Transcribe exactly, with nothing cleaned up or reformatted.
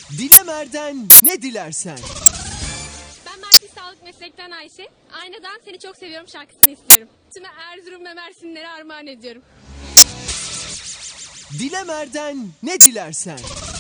Dilemer'den ne dilersen. Ben Merkez Sağlık Meslekten Ayşe. Aynadan Seni Çok Seviyorum şarkısını istiyorum. Tüm Erzurum ve Mersinlere armağan ediyorum. Dilemer'den ne dilersen.